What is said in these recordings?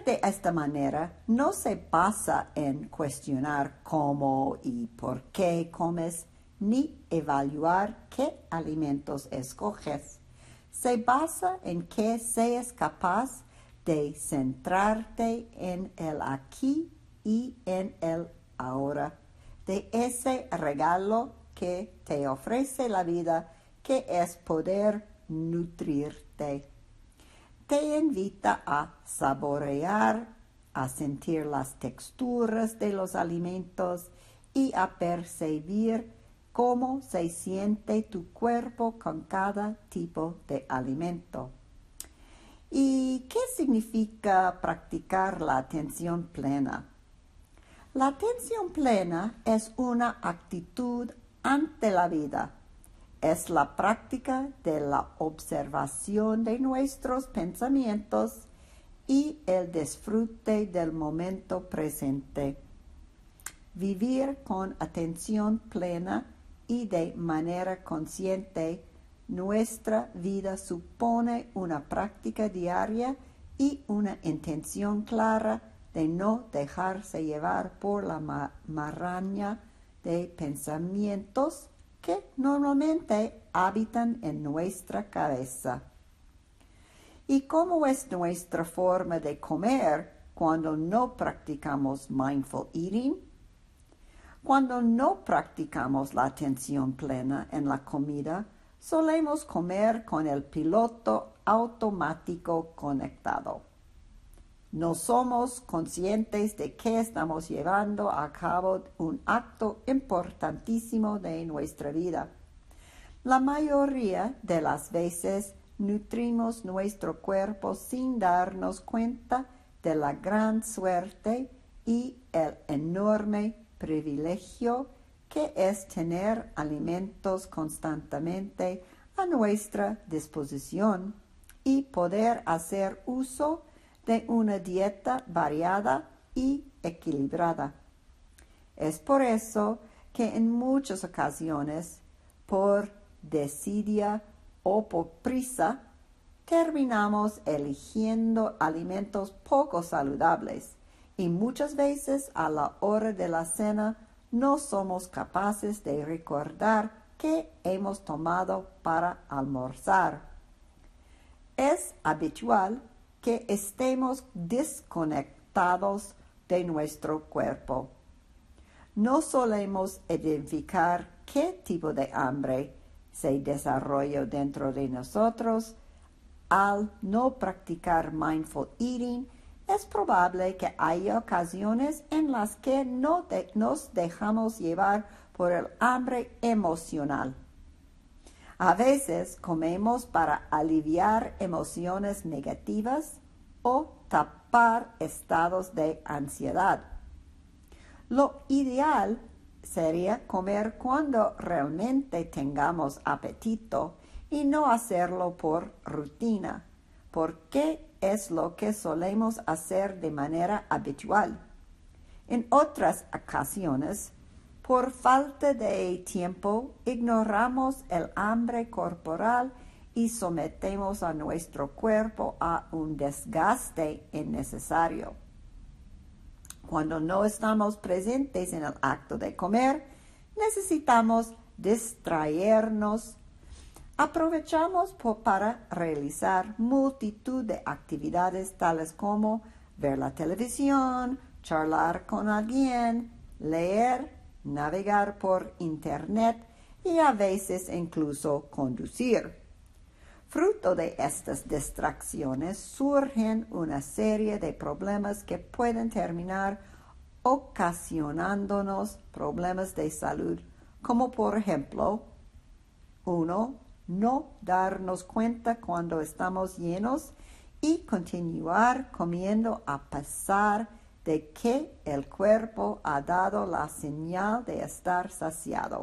de esta manera, no se basa en cuestionar cómo y por qué comes, ni evaluar qué alimentos escoges. Se basa en que seas capaz de centrarte en el aquí y en el ahora, de ese regalo que te ofrece la vida, que es poder nutrirte. Te invita a saborear, a sentir las texturas de los alimentos y a percibir cómo se siente tu cuerpo con cada tipo de alimento. ¿Y qué significa practicar la atención plena? La atención plena es una actitud ante la vida. Es la práctica de la observación de nuestros pensamientos y el disfrute del momento presente. Vivir con atención plena y de manera consciente nuestra vida supone una práctica diaria y una intención clara de no dejarse llevar por la maraña de pensamientos que normalmente habitan en nuestra cabeza. ¿Y cómo es nuestra forma de comer cuando no practicamos mindful eating? Cuando no practicamos la atención plena en la comida, solemos comer con el piloto automático conectado. No somos conscientes de que estamos llevando a cabo un acto importantísimo de nuestra vida. La mayoría de las veces nutrimos nuestro cuerpo sin darnos cuenta de la gran suerte y el enorme privilegio que es tener alimentos constantemente a nuestra disposición y poder hacer uso de una dieta variada y equilibrada. Es por eso que en muchas ocasiones, por desidia o por prisa, terminamos eligiendo alimentos poco saludables y muchas veces a la hora de la cena no somos capaces de recordar qué hemos tomado para almorzar. Es habitual que estemos desconectados de nuestro cuerpo. No solemos identificar qué tipo de hambre se desarrolla dentro de nosotros. Al no practicar mindful eating, es probable que haya ocasiones en las que nos dejamos llevar por el hambre emocional. A veces comemos para aliviar emociones negativas o tapar estados de ansiedad. Lo ideal sería comer cuando realmente tengamos apetito y no hacerlo por rutina, porque es lo que solemos hacer de manera habitual. En otras ocasiones, por falta de tiempo, ignoramos el hambre corporal y sometemos a nuestro cuerpo a un desgaste innecesario. Cuando no estamos presentes en el acto de comer, necesitamos distraernos. Aprovechamos para realizar multitud de actividades tales como ver la televisión, charlar con alguien, leer, navegar por internet y a veces incluso conducir. Fruto de estas distracciones surgen una serie de problemas que pueden terminar ocasionándonos problemas de salud, como por ejemplo, 1. No darnos cuenta cuando estamos llenos y continuar comiendo a pesar de que el cuerpo ha dado la señal de estar saciado.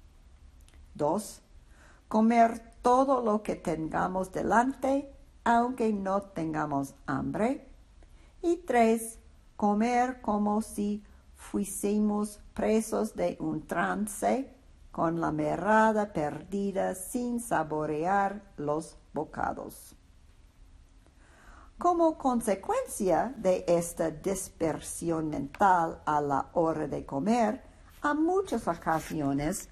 2. Comer todo lo que tengamos delante, aunque no tengamos hambre. Y 3. Comer como si fuésemos presos de un trance, con la mirada perdida sin saborear los bocados. Como consecuencia de esta dispersión mental a la hora de comer, a muchas ocasiones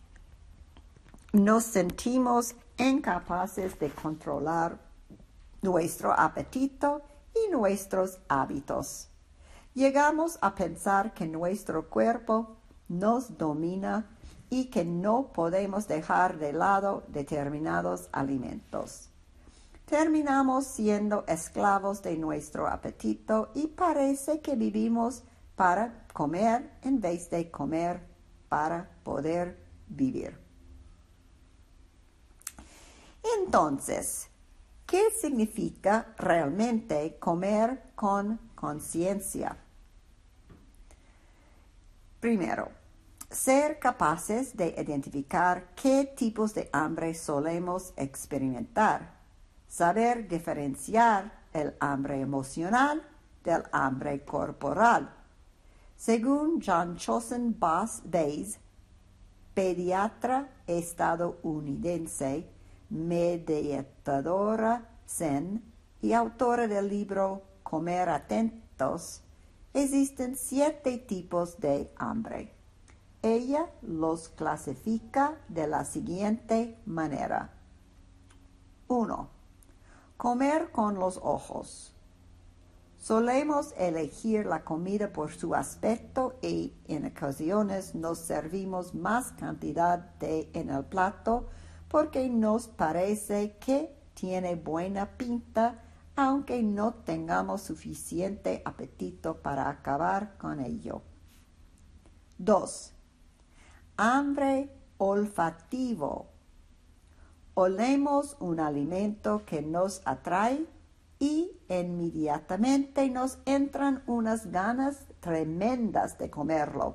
nos sentimos incapaces de controlar nuestro apetito y nuestros hábitos. Llegamos a pensar que nuestro cuerpo nos domina y que no podemos dejar de lado determinados alimentos. Terminamos siendo esclavos de nuestro apetito y parece que vivimos para comer en vez de comer para poder vivir. Entonces, ¿qué significa realmente comer con conciencia? Primero, ser capaces de identificar qué tipos de hambre solemos experimentar. Saber diferenciar el hambre emocional del hambre corporal. Según John Chosen Bays, pediatra estadounidense, meditadora zen y autora del libro Comer Atentos, existen 7 tipos de hambre. Ella los clasifica de la siguiente manera. 1. Comer con los ojos. Solemos elegir la comida por su aspecto y en ocasiones nos servimos más cantidad en el plato porque nos parece que tiene buena pinta, aunque no tengamos suficiente apetito para acabar con ello. 2. Hambre olfativo. Olemos un alimento que nos atrae y inmediatamente nos entran unas ganas tremendas de comerlo.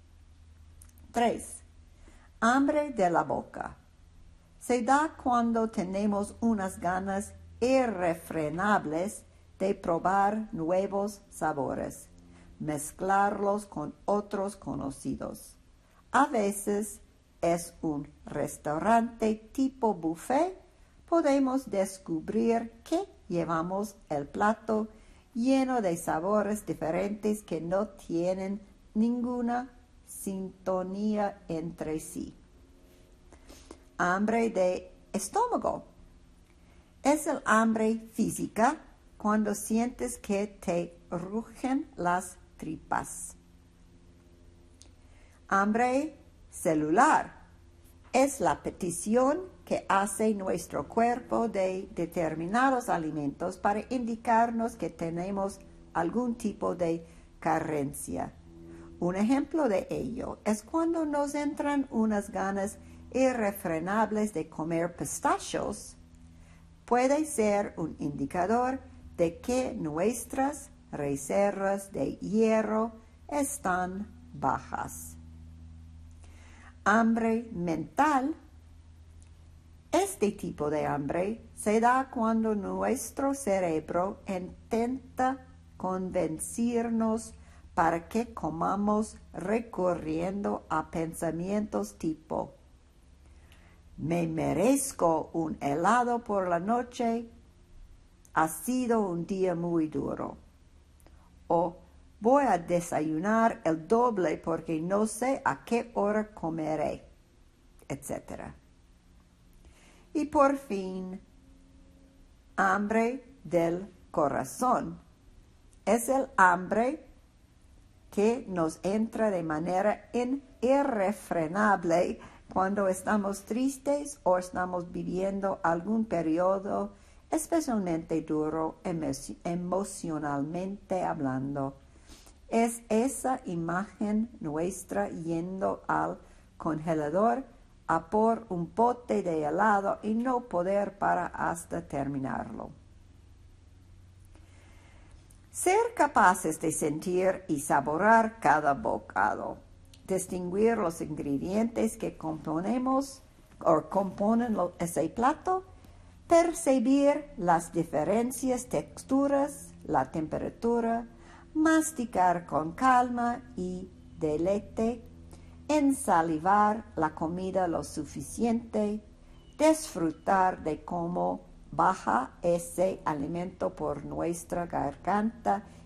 3. Hambre de la boca. Se da cuando tenemos unas ganas irrefrenables de probar nuevos sabores, mezclarlos con otros conocidos. A veces es un restaurante tipo buffet. Podemos descubrir que llevamos el plato lleno de sabores diferentes que no tienen ninguna sintonía entre sí. Hambre de estómago. Es el hambre física cuando sientes que te rugen las tripas. Hambre celular. Es la petición que hace nuestro cuerpo de determinados alimentos para indicarnos que tenemos algún tipo de carencia. Un ejemplo de ello es cuando nos entran unas ganas irrefrenables de comer pistachos. Puede ser un indicador de que nuestras reservas de hierro están bajas. Hambre mental. Este tipo de hambre se da cuando nuestro cerebro intenta convencernos para que comamos recurriendo a pensamientos tipo: me merezco un helado por la noche, ha sido un día muy duro. O voy a desayunar el doble porque no sé a qué hora comeré, etc. Y por fin, hambre del corazón. Es el hambre que nos entra de manera irrefrenable cuando estamos tristes o estamos viviendo algún periodo especialmente duro emocionalmente hablando. Es esa imagen nuestra yendo al congelador a por un pote de helado y no poder parar hasta terminarlo. Ser capaces de sentir y saborear cada bocado, distinguir los ingredientes que componen ese plato, percibir las diferentes texturas, la temperatura, masticar con calma y deleite, ensalivar la comida lo suficiente, disfrutar de cómo baja ese alimento por nuestra garganta